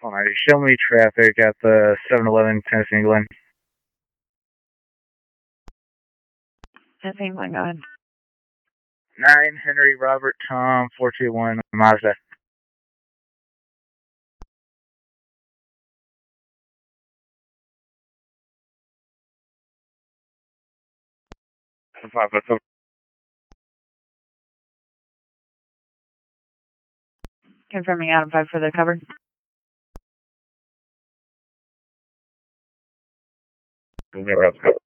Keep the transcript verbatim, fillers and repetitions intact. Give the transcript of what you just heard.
Alright, show me traffic at the seven eleven Tennessee England. Tennessee England, go ahead. nine Henry Robert Tom four two one Mazda. five, let's go. Confirming Adam five for the cover. Let's go.